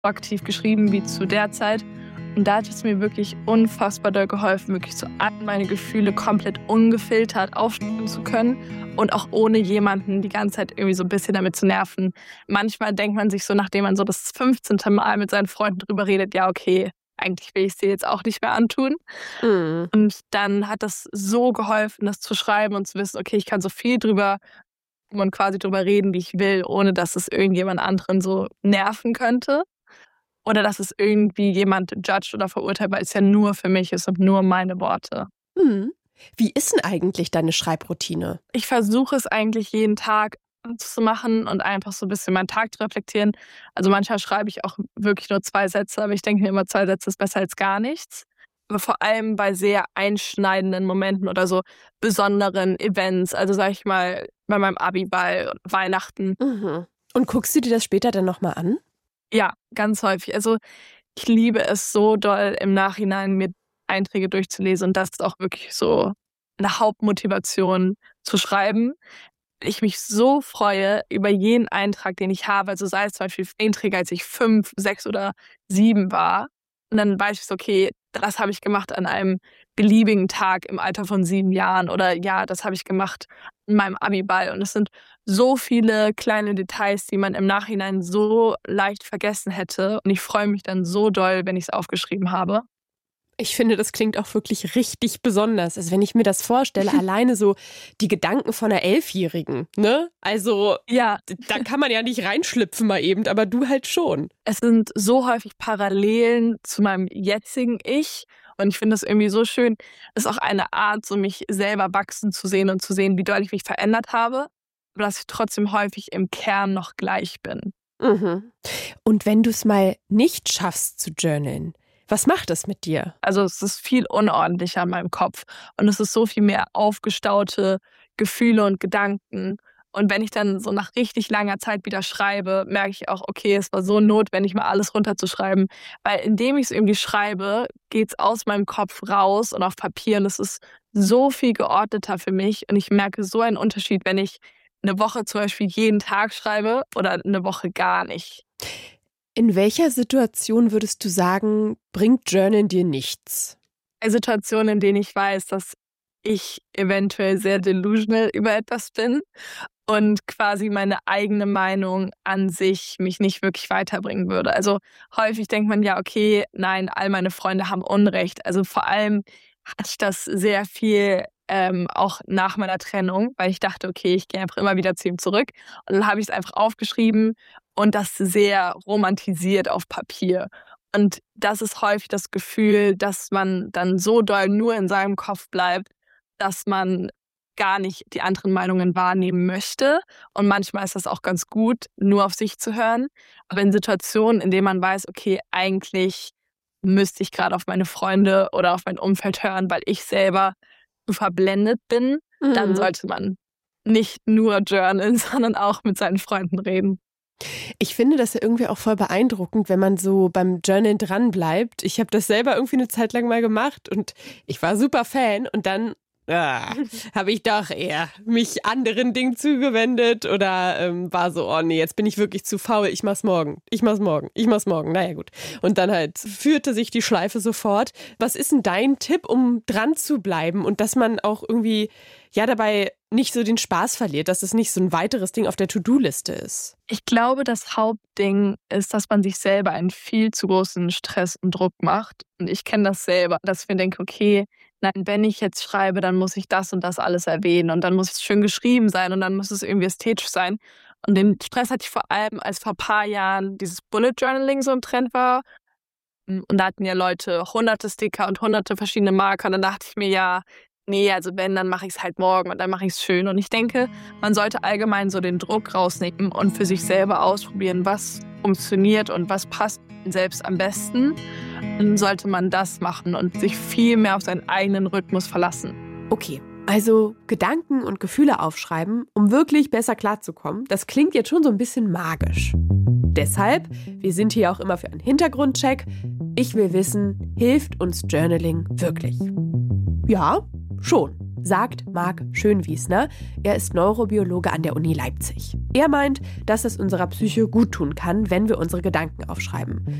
aktiv geschrieben wie zu der Zeit. Und da hat es mir wirklich unfassbar doll geholfen, wirklich so all meine Gefühle komplett ungefiltert aufschreiben zu können und auch ohne jemanden die ganze Zeit irgendwie so ein bisschen damit zu nerven. Manchmal denkt man sich so, nachdem man so das 15. Mal mit seinen Freunden drüber redet, ja okay, eigentlich will ich es dir jetzt auch nicht mehr antun. Mhm. Und dann hat das so geholfen, das zu schreiben und zu wissen, okay, ich kann so viel drüber und quasi drüber reden, wie ich will, ohne dass es irgendjemand anderen so nerven könnte. Oder dass es irgendwie jemand judgt oder verurteilt, weil es ja nur für mich ist und nur meine Worte. Mhm. Wie ist denn eigentlich deine Schreibroutine? Ich versuche es eigentlich jeden Tag zu machen und einfach so ein bisschen meinen Tag zu reflektieren. Also manchmal schreibe ich auch wirklich nur 2 Sätze, aber ich denke mir immer, 2 Sätze ist besser als gar nichts. Aber vor allem bei sehr einschneidenden Momenten oder so besonderen Events, also sage ich mal bei meinem Abiball, Weihnachten. Mhm. Und guckst du dir das später dann nochmal an? Ja, ganz häufig. Also ich liebe es so doll im Nachhinein, mir Einträge durchzulesen und das ist auch wirklich so eine Hauptmotivation zu schreiben. Ich mich so freue über jeden Eintrag, den ich habe. Also sei es zum Beispiel Einträge, als ich 5, 6 oder 7 war. Und dann weiß ich so, okay, das habe ich gemacht an einem beliebigen Tag im Alter von 7 Jahren. Oder ja, das habe ich gemacht in meinem Abiball. Und es sind so viele kleine Details, die man im Nachhinein so leicht vergessen hätte. Und ich freue mich dann so doll, wenn ich es aufgeschrieben habe. Ich finde, das klingt auch wirklich richtig besonders. Also wenn ich mir das vorstelle, alleine so die Gedanken von einer 11-Jährigen, ne? Also Ja, da kann man ja nicht reinschlüpfen mal eben, aber du halt schon. es sind so häufig Parallelen zu meinem jetzigen Ich. Und ich finde das irgendwie so schön. Es ist auch eine Art, so mich selber wachsen zu sehen und zu sehen, wie doll ich mich verändert habe, aber dass ich trotzdem häufig im Kern noch gleich bin. Mhm. Und wenn du es mal nicht schaffst zu journalen, was macht das mit dir? Also es ist viel unordentlicher in meinem Kopf. Und es ist so viel mehr aufgestaute Gefühle und Gedanken. Und wenn ich dann so nach richtig langer Zeit wieder schreibe, merke ich auch, okay, es war so notwendig, mal alles runterzuschreiben. Weil indem ich es irgendwie schreibe, geht es aus meinem Kopf raus und auf Papier. Und es ist so viel geordneter für mich. Und ich merke so einen Unterschied, wenn ich eine Woche zum Beispiel jeden Tag schreibe oder eine Woche gar nicht. In welcher Situation würdest du sagen, bringt Journalen dir nichts? Situationen, in denen ich weiß, dass ich eventuell sehr delusional über etwas bin und quasi meine eigene Meinung an sich mich nicht wirklich weiterbringen würde. Also häufig denkt man ja, okay, nein, all meine Freunde haben Unrecht. Also vor allem hatte ich das sehr viel auch nach meiner Trennung, weil ich dachte, okay, ich gehe einfach immer wieder zu ihm zurück. Und dann habe ich es einfach aufgeschrieben und das sehr romantisiert auf Papier. Und das ist häufig das Gefühl, dass man dann so doll nur in seinem Kopf bleibt, dass man gar nicht die anderen Meinungen wahrnehmen möchte. Und manchmal ist das auch ganz gut, nur auf sich zu hören. Aber in Situationen, in denen man weiß, okay, eigentlich müsste ich gerade auf meine Freunde oder auf mein Umfeld hören, weil ich selber zu verblendet bin, dann sollte man nicht nur journalen, sondern auch mit seinen Freunden reden. Ich finde das ja irgendwie auch voll beeindruckend, wenn man so beim Journalen dranbleibt. Ich habe das selber irgendwie eine Zeit lang mal gemacht und ich war super Fan und dann habe ich doch eher mich anderen Dingen zugewendet oder war so, oh nee, jetzt bin ich wirklich zu faul, ich mach's morgen, naja gut. Und dann halt führte sich die Schleife sofort. Was ist denn dein Tipp, um dran zu bleiben und dass man auch irgendwie ja dabei nicht so den Spaß verliert, dass es nicht so ein weiteres Ding auf der To-Do-Liste ist? Ich glaube, das Hauptding ist, dass man sich selber einen viel zu großen Stress und Druck macht. Und ich kenne das selber, dass ich mir denke, okay, nein, wenn ich jetzt schreibe, dann muss ich das und das alles erwähnen und dann muss es schön geschrieben sein und dann muss es irgendwie ästhetisch sein. Und den Stress hatte ich vor allem, als vor ein paar Jahren dieses Bullet Journaling so im Trend war. Und da hatten ja Leute hunderte Sticker und hunderte verschiedene Marker. Und dann dachte ich mir, ja, nee, also wenn, dann mache ich es halt morgen und dann mache ich es schön. Und ich denke, man sollte allgemein so den Druck rausnehmen und für sich selber ausprobieren, was funktioniert und was passt selbst am besten. Dann sollte man das machen und sich viel mehr auf seinen eigenen Rhythmus verlassen. Okay, also Gedanken und Gefühle aufschreiben, um wirklich besser klarzukommen, das klingt jetzt schon so ein bisschen magisch. Deshalb, wir sind hier auch immer für einen Hintergrundcheck. Ich will wissen, hilft uns Journaling wirklich? Ja, schon. sagt Marc Schönwiesner. Er ist Neurobiologe an der Uni Leipzig. Er meint, dass es unserer Psyche gut tun kann, wenn wir unsere Gedanken aufschreiben.